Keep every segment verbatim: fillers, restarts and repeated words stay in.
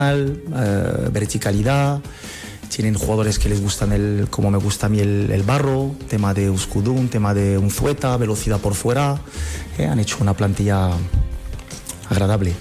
eh, verticalidad. Tienen jugadores que les gustan, el, como me gusta a mí, el, el barro, tema de Uskudun, tema de Unzueta, velocidad por fuera. Eh, han hecho una plantilla agradable.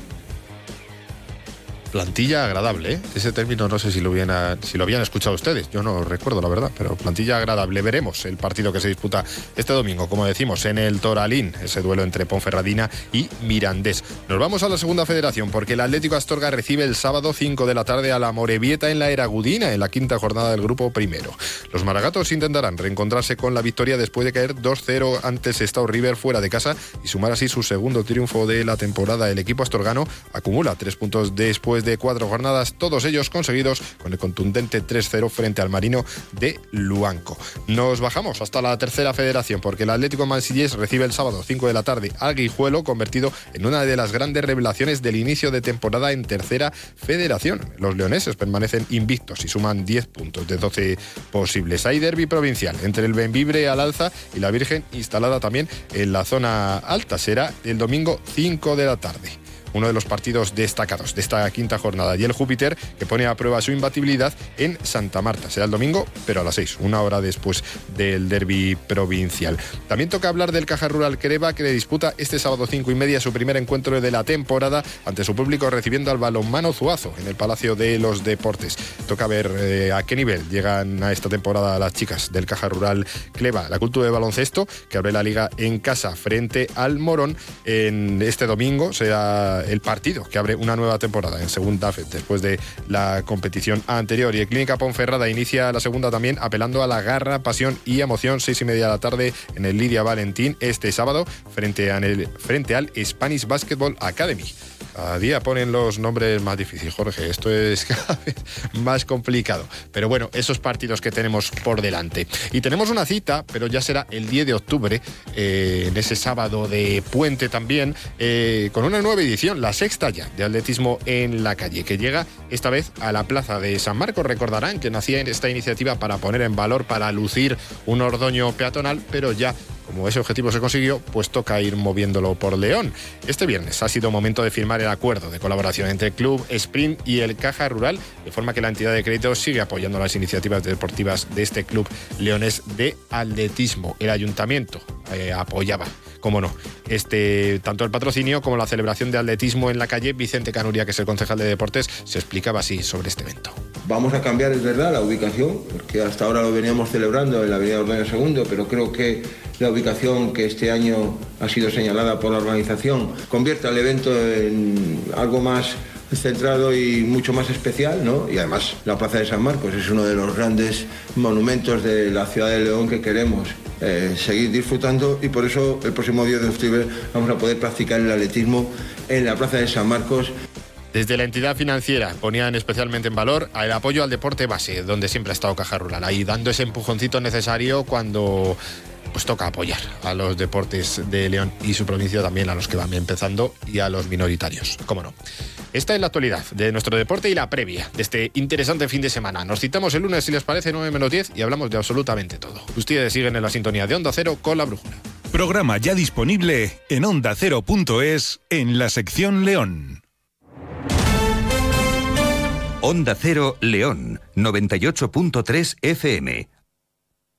Plantilla agradable, ¿eh? Ese término no sé si lo, habían, si lo habían escuchado ustedes, yo no recuerdo la verdad, pero plantilla agradable. Veremos el partido que se disputa este domingo, como decimos, en el Toralín, ese duelo entre Ponferradina y Mirandés. Nos vamos a la segunda federación porque el Atlético Astorga recibe el sábado cinco de la tarde a la Morevieta en la Eragudina, en la quinta jornada del grupo primero. Los maragatos intentarán reencontrarse con la victoria después de caer dos cero ante Sestao River fuera de casa y sumar así su segundo triunfo de la temporada. El equipo astorgano acumula tres puntos después de cuatro jornadas, todos ellos conseguidos con el contundente tres cero frente al Marino de Luanco. Nos bajamos hasta la tercera federación porque el Atlético Mansillés recibe el sábado cinco de la tarde al Guijuelo, convertido en una de las grandes revelaciones del inicio de temporada en tercera federación. Los leoneses permanecen invictos y suman diez puntos de doce posibles. Hay derbi provincial entre el Bembibre al alza y la Virgen, instalada también en la zona alta. Será el domingo cinco de la tarde. Uno de los partidos destacados de esta quinta jornada, y el Júpiter, que pone a prueba su imbatibilidad en Santa Marta. Será el domingo, pero a las seis, una hora después del derbi provincial. También toca hablar del Caja Rural Creva, que le disputa este sábado cinco y media su primer encuentro de la temporada ante su público, recibiendo al Balonmano Zuazo en el Palacio de los Deportes. Toca ver eh, a qué nivel llegan a esta temporada las chicas del Caja Rural Creva. La Cultura de Baloncesto, que abre la liga en casa frente al Morón en este domingo, será el partido que abre una nueva temporada en segunda F E D después de la competición anterior. Y el Clínica Ponferrada inicia la segunda también apelando a la garra, pasión y emoción. Seis y media de la tarde en el Lidia Valentín este sábado frente, a el, frente al Spanish Basketball Academy. Cada día ponen los nombres más difíciles, Jorge. Esto es cada vez más complicado. Pero bueno, esos partidos que tenemos por delante. Y tenemos una cita, pero ya será el diez de octubre, eh, en ese sábado de puente también, eh, con una nueva edición, la sexta ya, de atletismo en la calle, que llega esta vez a la plaza de San Marcos. Recordarán que nacía en esta iniciativa para poner en valor, para lucir un ordoño peatonal, pero ya, como ese objetivo se consiguió, pues toca ir moviéndolo por León. Este viernes ha sido momento de firmar el acuerdo de colaboración entre el Club Sprint y el Caja Rural, de forma que la entidad de crédito sigue apoyando las iniciativas deportivas de este club leonés de atletismo. El ayuntamiento eh, apoyaba, cómo no, este, tanto el patrocinio como la celebración de atletismo en la calle. Vicente Canuria, que es el concejal de deportes, se explicaba así sobre este evento. Vamos a cambiar, es verdad, la ubicación, porque hasta ahora lo veníamos celebrando en la avenida Ordoño segundo, pero creo que la ubicación que este año ha sido señalada por la organización convierte al evento en algo más centrado y mucho más especial, ¿no? Y además la Plaza de San Marcos es uno de los grandes monumentos de la ciudad de León que queremos eh, seguir disfrutando, y por eso el próximo diez de octubre vamos a poder practicar el atletismo en la Plaza de San Marcos. Desde la entidad financiera ponían especialmente en valor el apoyo al deporte base, donde siempre ha estado Caja Rural, ahí dando ese empujoncito necesario cuando pues toca apoyar a los deportes de León y su provincia, también a los que van empezando y a los minoritarios, cómo no. Esta es la actualidad de nuestro deporte y la previa de este interesante fin de semana. Nos citamos el lunes, si les parece, nueve menos diez, y hablamos de absolutamente todo. Ustedes siguen en la sintonía de Onda Cero con La Brújula. Programa ya disponible en onda cero punto es en la sección León. Onda Cero León, noventa y ocho punto tres F M,